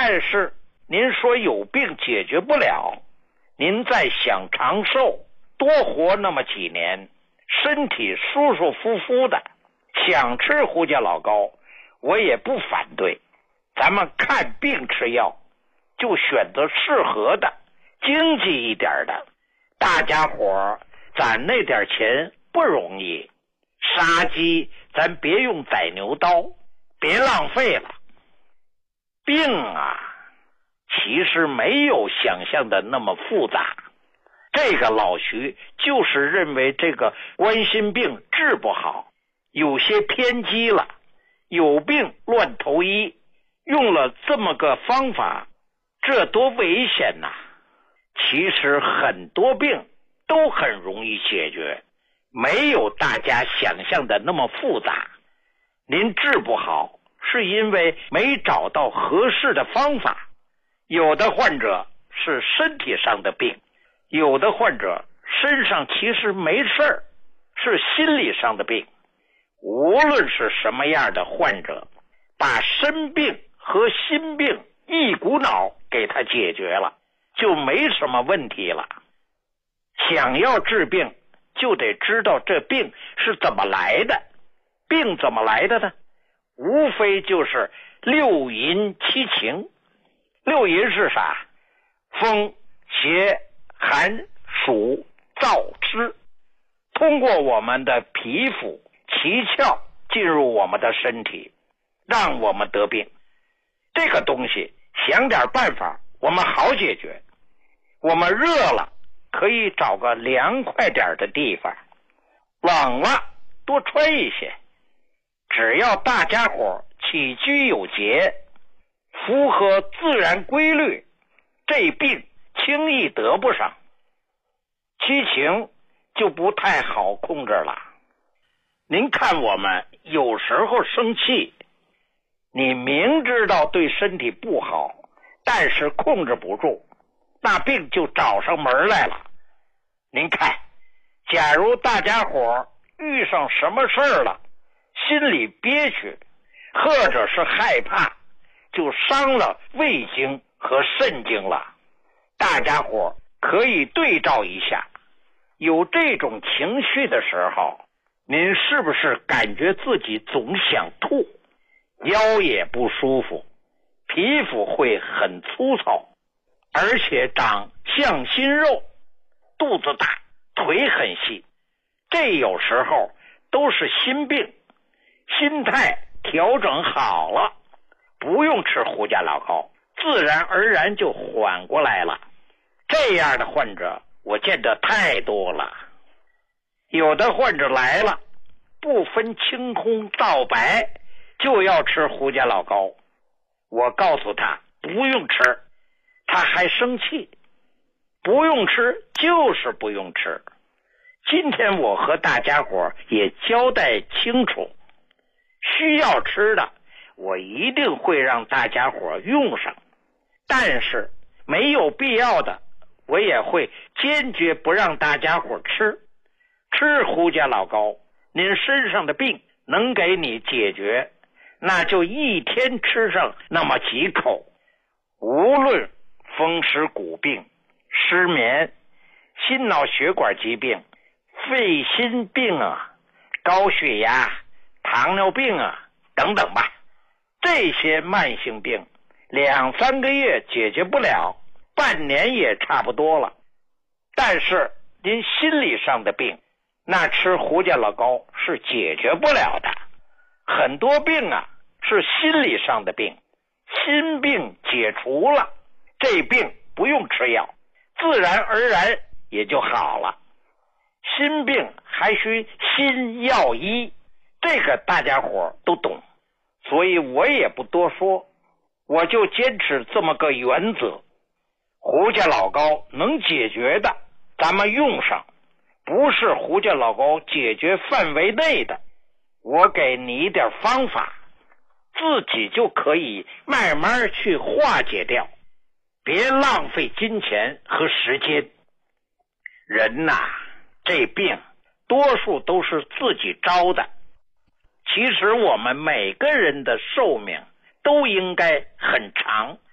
但是您说有病解决不了，您再想长寿，多活那么几年，身体舒舒服服的，想吃胡家老膏，我也不反对。咱们看病吃药，就选择适合的、经济一点的。大家伙攒那点钱不容易，杀鸡咱别用宰牛刀，别浪费了。病啊，其实没有想象的那么复杂。这个老徐就是认为这个冠心病治不好，有些偏激了，有病乱投医，用了这么个方法，这多危险呐！其实很多病都很容易解决，没有大家想象的那么复杂。您治不好是因为没找到合适的方法。有的患者是身体上的病，有的患者身上其实没事儿，是心理上的病。无论是什么样的患者，把身病和心病一股脑给他解决了，就没什么问题了。想要治病，就得知道这病是怎么来的。病怎么来的呢？无非就是六淫七情。六淫是啥？风、邪、寒、暑、燥、湿，通过我们的皮肤、脐窍进入我们的身体，让我们得病。这个东西想点办法，我们好解决。我们热了，可以找个凉快点的地方，冷了多穿一些。只要大家伙起居有节，符合自然规律，这病轻易得不上。七情就不太好控制了。您看我们有时候生气，你明知道对身体不好，但是控制不住，那病就找上门来了。您看，假如大家伙遇上什么事儿了，心里憋屈，或者是害怕，就伤了胃经和肾经了。大家伙可以对照一下，有这种情绪的时候，您是不是感觉自己总想吐，腰也不舒服，皮肤会很粗糙，而且长向心肉，肚子大，腿很细？这有时候都是心病。心态调整好了，不用吃胡家老膏，自然而然就缓过来了。这样的患者我见得太多了。有的患者来了，不分青红皂白就要吃胡家老膏，我告诉他不用吃，他还生气。不用吃就是不用吃。今天我和大家伙也交代清楚，需要吃的我一定会让大家伙用上，但是没有必要的我也会坚决不让大家伙吃。吃胡家老膏，您身上的病能给你解决，那就一天吃上那么几口。无论风湿骨病、失眠、心脑血管疾病、肺心病啊、高血压、糖尿病啊等等吧，这些慢性病2-3个月解决不了，半年也差不多了。但是您心理上的病，那吃胡家老膏是解决不了的。很多病啊是心理上的病，心病解除了，这病不用吃药，自然而然也就好了。心病还需心药医，这个大家伙都懂，所以我也不多说，我就坚持这么个原则。胡家老膏能解决的咱们用上，不是胡家老膏解决范围内的，我给你一点方法，自己就可以慢慢去化解掉，别浪费金钱和时间。人呐，这病多数都是自己招的。其实我们每个人的寿命都应该很长，